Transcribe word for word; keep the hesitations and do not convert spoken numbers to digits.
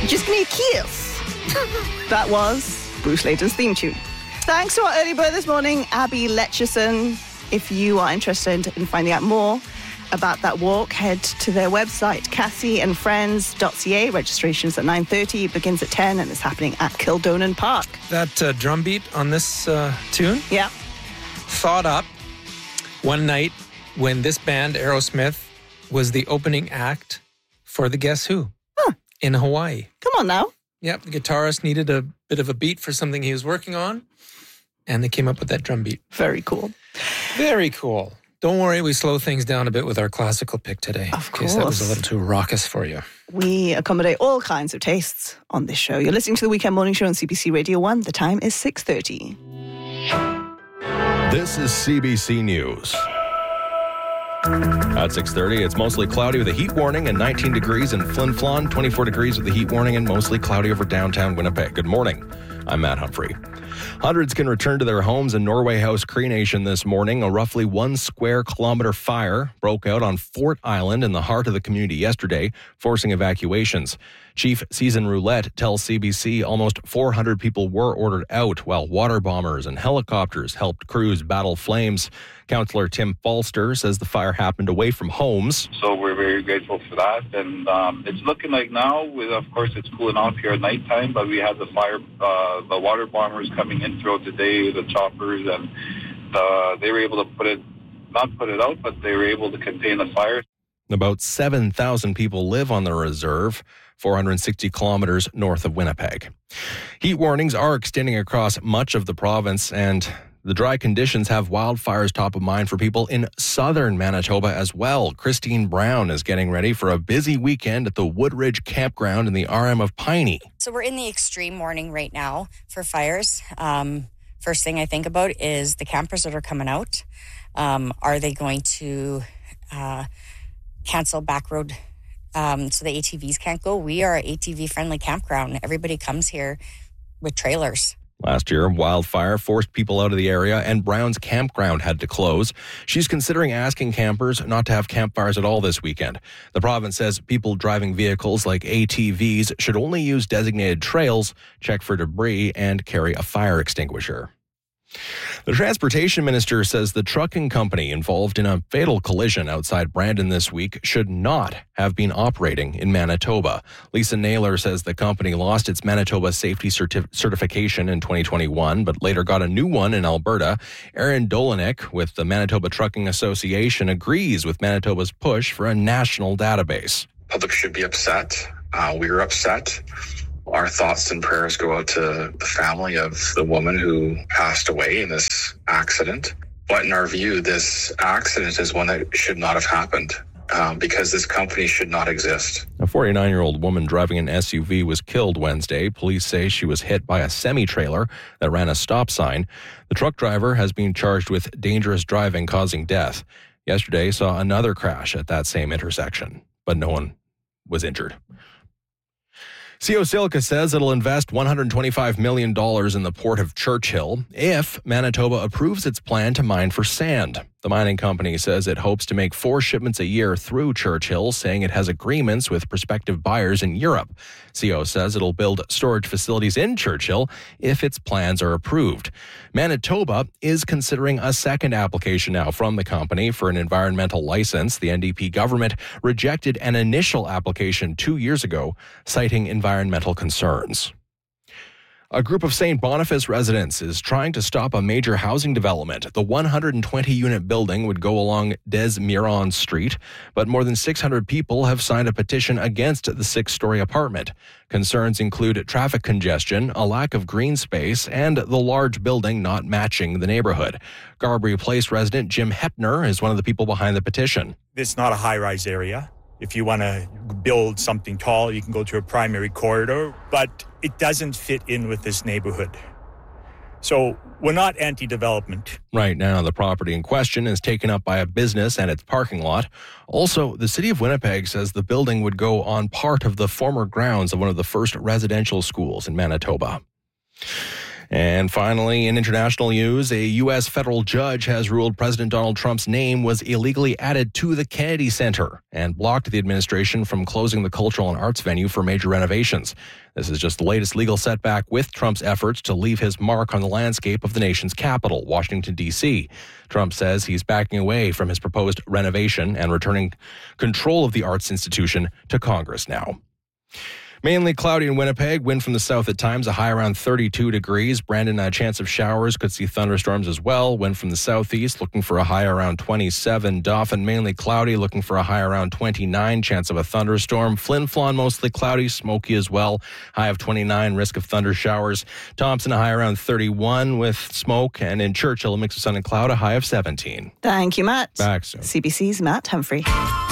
Just give me a kiss. That was Bruce Layton's theme tune. Thanks to our early bird this morning, Abby Letcherson. If you are interested in finding out more about that walk, head to their website, cassie and friends dot c a. Registration is at nine thirty, it begins at ten, and it's happening at Kildonan Park. That uh, drum beat on this uh, tune? Yeah. Thought up one night when this band, Aerosmith, was the opening act for the Guess Who huh. in Hawaii. Come on now. Yep, the guitarist needed a bit of a beat for something he was working on, and they came up with that drum beat. Very cool. Very cool. Don't worry, we slow things down a bit with our classical pick today. Of course. In case that was a little too raucous for you. We accommodate all kinds of tastes on this show. You're listening to the Weekend Morning Show on C B C Radio one. The time is six thirty. This is C B C News. At six thirty, it's mostly cloudy with a heat warning and nineteen degrees in Flin Flon, twenty-four degrees with a heat warning and mostly cloudy over downtown Winnipeg. Good morning. I'm Matt Humphrey. Hundreds can return to their homes in Norway House Cree Nation this morning. A roughly one square kilometer fire broke out on Fort Island in the heart of the community yesterday, forcing evacuations. Chief Season Roulette tells C B C almost four hundred people were ordered out, while water bombers and helicopters helped crews battle flames. Councillor Tim Falster says the fire happened away from homes. So we're very grateful for that. And um, it's looking like now, with, of course, it's cooling off here at nighttime, but we had the fire, uh, the water bombers coming in throughout the day, the choppers, and uh, they were able to put it, not put it out, but they were able to contain the fire. About seven thousand people live on the reserve, four hundred sixty kilometers north of Winnipeg. Heat warnings are extending across much of the province, and the dry conditions have wildfires top of mind for people in southern Manitoba as well. Christine Brown is getting ready for a busy weekend at the Woodridge Campground in the R M of Piney. So we're in the extreme warning right now for fires. Um, first thing I think about is the campers that are coming out. Um, are they going to uh, cancel back road um, so the A T Vs can't go? We are an A T V-friendly campground. Everybody comes here with trailers. Last year, wildfire forced people out of the area and Brown's campground had to close. She's considering asking campers not to have campfires at all this weekend. The province says people driving vehicles like A T Vs should only use designated trails, check for debris, and carry a fire extinguisher. The transportation minister says the trucking company involved in a fatal collision outside Brandon this week should not have been operating in Manitoba. Lisa Naylor says the company lost its Manitoba safety certif- certification in twenty twenty-one, but later got a new one in Alberta. Aaron Dolinek with the Manitoba Trucking Association agrees with Manitoba's push for a national database. Public should be upset. Uh, we were upset. Our thoughts and prayers go out to the family of the woman who passed away in this accident. But in our view, this accident is one that should not have happened um, because this company should not exist. A forty-nine-year-old woman driving an S U V was killed Wednesday. Police say she was hit by a semi-trailer that ran a stop sign. The truck driver has been charged with dangerous driving causing death. Yesterday saw another crash at that same intersection, but no one was injured. C O Silica says it'll invest one hundred twenty-five million dollars in the port of Churchill if Manitoba approves its plan to mine for sand. The mining company says it hopes to make four shipments a year through Churchill, saying it has agreements with prospective buyers in Europe. C O says it'll build storage facilities in Churchill if its plans are approved. Manitoba is considering a second application now from the company for an environmental license. The N D P government rejected an initial application two years ago, citing environmental concerns. A group of Saint Boniface residents is trying to stop a major housing development. The one hundred twenty unit building would go along Des Miron Street, but more than six hundred people have signed a petition against the six-story apartment. Concerns include traffic congestion, a lack of green space, and the large building not matching the neighborhood. Garbury Place resident Jim Hepner is one of the people behind the petition. It's not a high-rise area. If you want to build something tall, you can go to a primary corridor, but it doesn't fit in with this neighborhood. So we're not anti-development. Right now, the property in question is taken up by a business and its parking lot. Also, the city of Winnipeg says the building would go on part of the former grounds of one of the first residential schools in Manitoba. And finally, in international news, a U S federal judge has ruled President Donald Trump's name was illegally added to the Kennedy Center and blocked the administration from closing the cultural and arts venue for major renovations. This is just the latest legal setback with Trump's efforts to leave his mark on the landscape of the nation's capital, Washington, D C. Trump says he's backing away from his proposed renovation and returning control of the arts institution to Congress now. Mainly cloudy in Winnipeg, wind from the south at times, a high around thirty-two degrees. Brandon, a chance of showers, could see thunderstorms as well. Wind from the southeast, looking for a high around twenty-seven. Dauphin, mainly cloudy, looking for a high around twenty-nine. Chance of a thunderstorm. Flin Flon, mostly cloudy, smoky as well. High of twenty-nine, risk of thunder showers. Thompson, a high around thirty-one with smoke. And in Churchill, a mix of sun and cloud, a high of seventeen. Thank you, Matt. Back soon. C B C's Matt Humphrey.